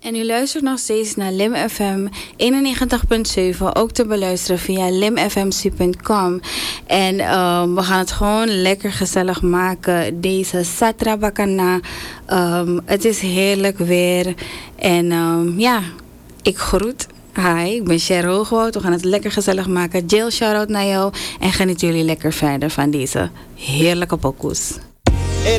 En u luistert nog steeds naar Lim FM 91.7, ook te beluisteren via limfmc.com. En we gaan het gewoon lekker gezellig maken deze Satrabakana. Het is heerlijk weer. En ja, ik groet. Hi, ik ben Cher Hoogwoud. We gaan het lekker gezellig maken. Jill, shout-out naar jou. En geniet jullie lekker verder van deze heerlijke pokoes.